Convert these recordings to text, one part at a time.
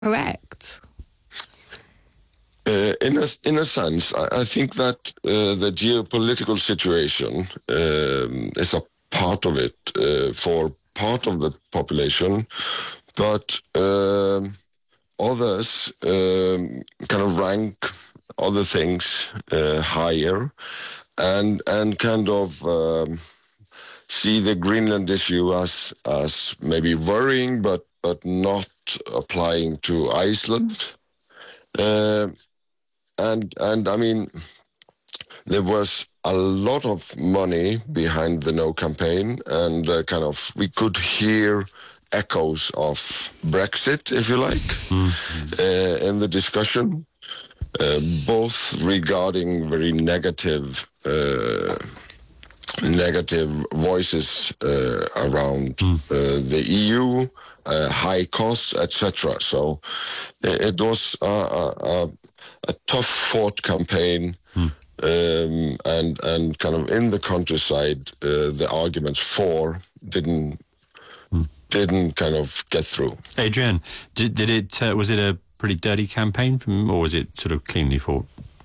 correct? In a sense, I think that the geopolitical situation is a part of it for part of the population, but others kind of rank other things higher and kind of see the Greenland issue as maybe worrying, but not applying to Iceland. And I mean, there was a lot of money behind the No campaign, and kind of we could hear echoes of Brexit, if you like, in the discussion, both regarding very negative voices around the EU, high costs, etc. So it was a tough fought campaign, and kind of in the countryside, the arguments for didn't kind of get through. Adrian, did it was it a pretty dirty campaign or was it sort of cleanly fought?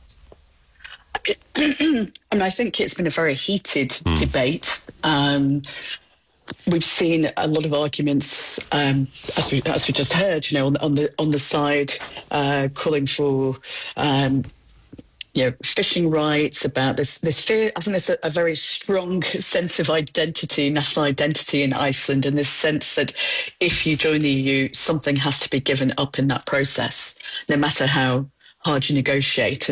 I mean, I think it's been a very heated debate. We've seen a lot of arguments, as we just heard, you know, on the side calling for fishing rights, about this fear. I think there's a very strong sense of identity, national identity in Iceland, and this sense that if you join the EU, something has to be given up in that process, no matter how hard you negotiate.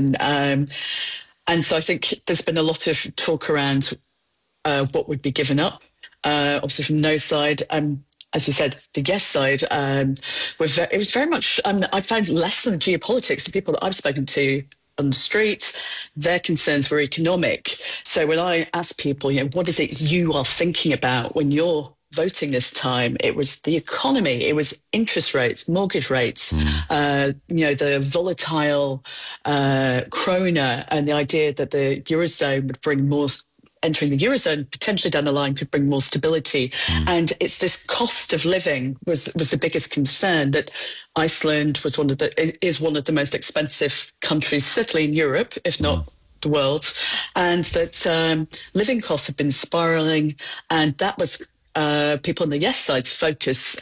And so I think there's been a lot of talk around what would be given up. Obviously, from no side, as you said, the yes side, it was very much. I found less than geopolitics. The people that I've spoken to on the street, their concerns were economic. So when I asked people, what is it you are thinking about when you're voting this time, it was the economy, it was interest rates, mortgage rates, the volatile krona, and the idea that the Eurozone would bring more. Entering the Eurozone potentially down the line could bring more stability. And it's this cost of living was the biggest concern, that Iceland is one of the most expensive countries, certainly in Europe, if not the world, and that living costs have been spiraling, and that was people on the yes side's focus.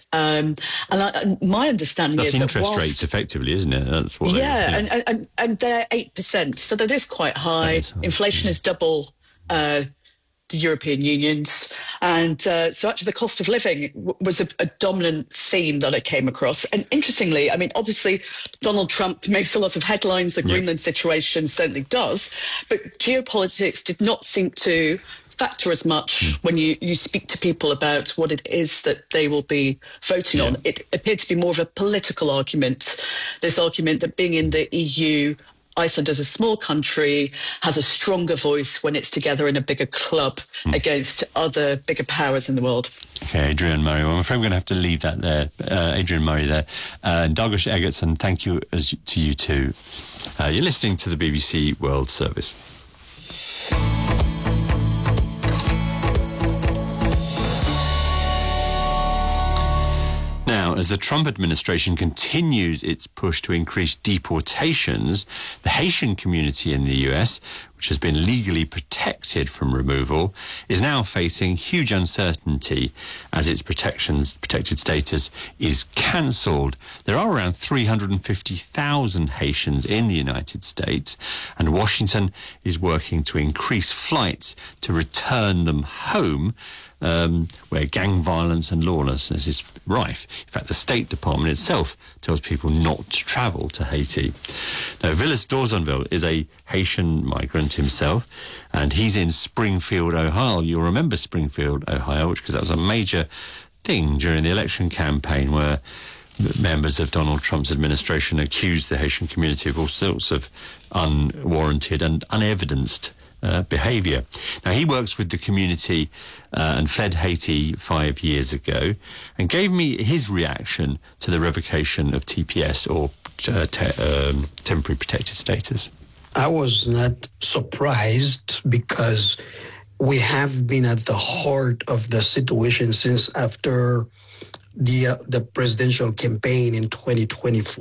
My understanding that's is interest rates, effectively, isn't it? That's what. And they're 8%, so that is quite high. Inflation is double the European Union's, and so actually the cost of living was a dominant theme that I came across. And interestingly, I mean, obviously Donald Trump makes a lot of headlines, the Greenland situation certainly does, but geopolitics did not seem to factor as much when you speak to people about what it is that they will be voting on. It appeared to be more of a political argument, this argument that being in the EU, Iceland as a small country has a stronger voice when it's together in a bigger club against other bigger powers in the world. Okay, Adrian Murray. Well, I'm afraid we're going to have to leave that there. Adrian Murray there. Douglas Eggertson, thank you to you too. You're listening to the BBC World Service. Now, as the Trump administration continues its push to increase deportations, the Haitian community in the US, which has been legally protected from removal, is now facing huge uncertainty as its protected status is cancelled. There are around 350,000 Haitians in the United States, and Washington is working to increase flights to return them home, where gang violence and lawlessness is rife. In fact, the State Department itself tells people not to travel to Haiti. Now, Villas Dorzonville is a Haitian migrant himself, and he's in Springfield, Ohio. You'll remember Springfield, Ohio, because that was a major thing during the election campaign, where members of Donald Trump's administration accused the Haitian community of all sorts of unwarranted and unevidenced behaviour. Now, he works with the community and fled Haiti 5 years ago, and gave me his reaction to the revocation of TPS, or temporary protected status. I was not surprised, because we have been at the heart of the situation since after the presidential campaign in 2024.